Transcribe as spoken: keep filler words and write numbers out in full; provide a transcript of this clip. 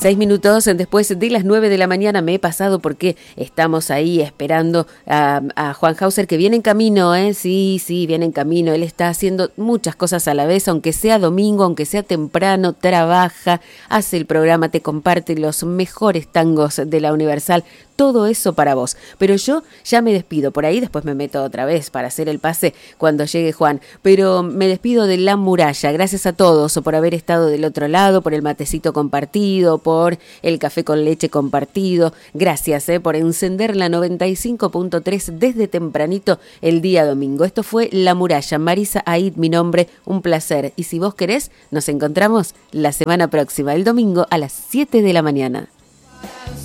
Seis minutos después de las nueve de la mañana me he pasado porque estamos ahí esperando a, a Juan Hauser, que viene en camino, ¿eh? Sí, sí, viene en camino. Él está haciendo muchas cosas a la vez, aunque sea domingo, aunque sea temprano, trabaja, hace el programa, te comparte los mejores tangos de la Universal. Todo eso para vos. Pero yo ya me despido por ahí, después me meto otra vez para hacer el pase cuando llegue Juan. Pero me despido de La Muralla. Gracias a todos por haber estado del otro lado, por el matecito compartido, por el café con leche compartido. Gracias eh, por encender la noventa y cinco punto tres desde tempranito el día domingo. Esto fue La Muralla. Marisa Aid, mi nombre, un placer. Y si vos querés, nos encontramos la semana próxima, el domingo a las siete de la mañana.